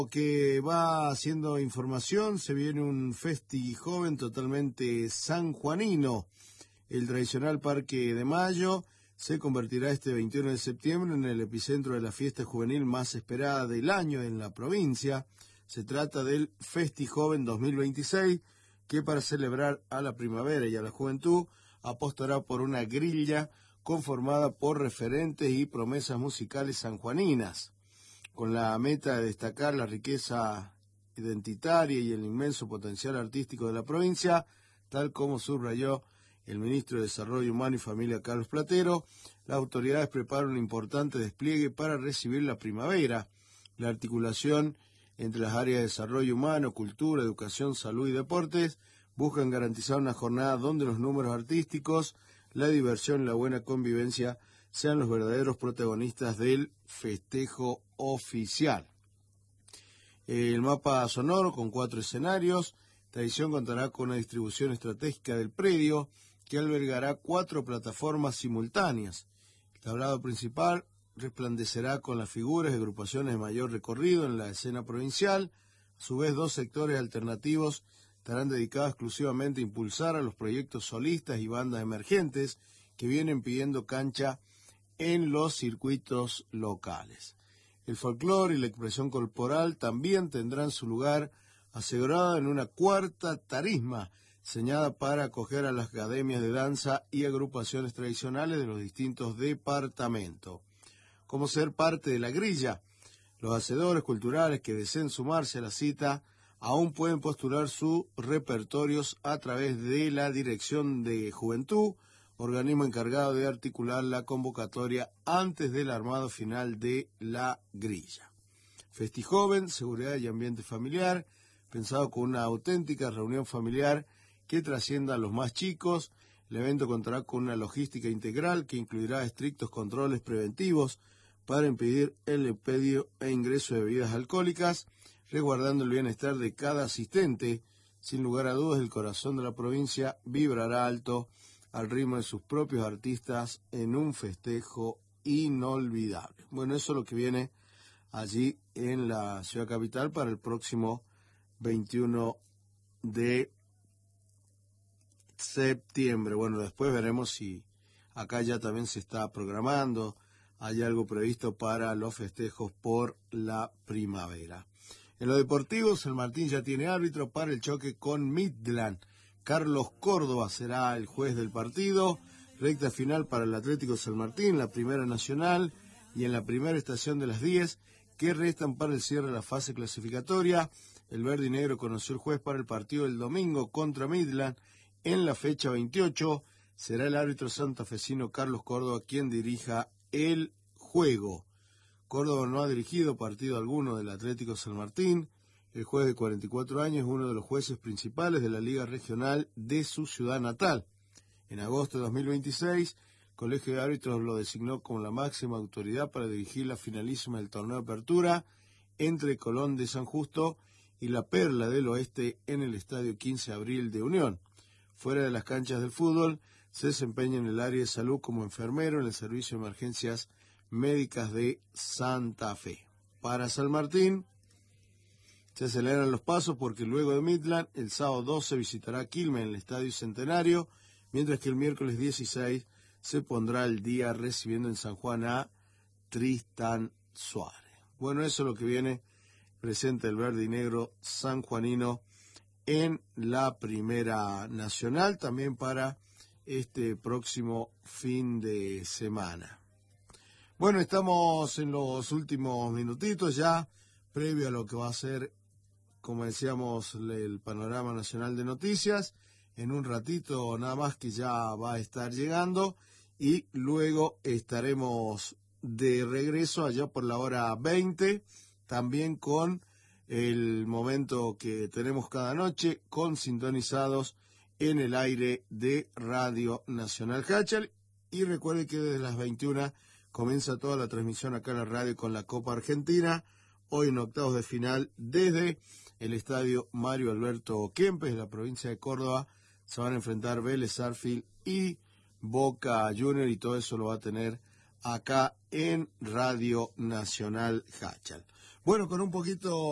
Que va haciendo información, se viene un festi joven totalmente sanjuanino. El tradicional Parque de Mayo se convertirá este 21 de septiembre en el epicentro de la fiesta juvenil más esperada del año en la provincia. Se trata del Festi Joven 2026, que para celebrar a la primavera y a la juventud apostará por una grilla conformada por referentes y promesas musicales sanjuaninas, con la meta de destacar la riqueza identitaria y el inmenso potencial artístico de la provincia, tal como subrayó el ministro de Desarrollo Humano y Familia, Carlos Platero. Las autoridades preparan un importante despliegue para recibir la primavera. La articulación entre las áreas de desarrollo humano, cultura, educación, salud y deportes buscan garantizar una jornada donde los números artísticos, la diversión y la buena convivencia sean los verdaderos protagonistas del festejo oficial. El mapa sonoro con 4 escenarios. Esta edición contará con una distribución estratégica del predio que albergará 4 plataformas simultáneas. El tablado principal resplandecerá con las figuras y agrupaciones de mayor recorrido en la escena provincial. A su vez, 2 sectores alternativos estarán dedicados exclusivamente a impulsar a los proyectos solistas y bandas emergentes que vienen pidiendo cancha en los circuitos locales. El folclore y la expresión corporal también tendrán su lugar asegurado en una 4ª tarisma, diseñada para acoger a las academias de danza y agrupaciones tradicionales de los distintos departamentos. ¿Cómo ser parte de la grilla? Los hacedores culturales que deseen sumarse a la cita aún pueden postular sus repertorios a través de la Dirección de Juventud, organismo encargado de articular la convocatoria antes del armado final de la grilla. Festi Joven, seguridad y ambiente familiar, pensado con una auténtica reunión familiar que trascienda a los más chicos. El evento contará con una logística integral que incluirá estrictos controles preventivos para impedir el expendio e ingreso de bebidas alcohólicas, resguardando el bienestar de cada asistente. Sin lugar a dudas, el corazón de la provincia vibrará alto al ritmo de sus propios artistas en un festejo inolvidable. Bueno, eso es lo que viene allí en la ciudad capital para el próximo 21 de septiembre. Bueno, después veremos si acá ya también se está programando, hay algo previsto para los festejos por la primavera. En lo deportivo, San Martín ya tiene árbitro para el choque con Midland. Carlos Córdoba será el juez del partido. Recta final para el Atlético San Martín, la primera nacional y en la primera estación de las 10 que restan para el cierre de la fase clasificatoria. El verde y negro conoció el juez para el partido del domingo contra Midland. En la fecha 28 será el árbitro santafesino Carlos Córdoba quien dirija el juego. Córdoba no ha dirigido partido alguno del Atlético San Martín. El juez de 44 años es uno de los jueces principales de la Liga Regional de su ciudad natal. En agosto de 2026, el Colegio de Árbitros lo designó como la máxima autoridad para dirigir la finalísima del torneo de apertura entre Colón de San Justo y la Perla del Oeste en el Estadio 15 de Abril de Unión. Fuera de las canchas del fútbol, se desempeña en el área de salud como enfermero en el Servicio de Emergencias Médicas de Santa Fe. Para San Martín, se aceleran los pasos porque luego de Midland, el sábado 12 visitará Quilmes en el Estadio Centenario, mientras que el miércoles 16 se pondrá el día recibiendo en San Juan a Tristán Suárez. Bueno, eso es lo que viene presente el verde y negro sanjuanino en la primera nacional, también para este próximo fin de semana. Bueno, estamos en los últimos minutitos ya, previo a lo que va a ser, como decíamos, el panorama nacional de noticias. En un ratito nada más que ya va a estar llegando y luego estaremos de regreso allá por la hora 20, también con el momento que tenemos cada noche con sintonizados en el aire de Radio Nacional Hachal. Y recuerde que desde las 21 comienza toda la transmisión acá en la radio con la Copa Argentina, hoy en octavos de final desde el estadio Mario Alberto Kempes de la provincia de Córdoba. Se van a enfrentar Vélez, Sarsfield y Boca Junior, y todo eso lo va a tener acá en Radio Nacional Hachal. Bueno, con un poquito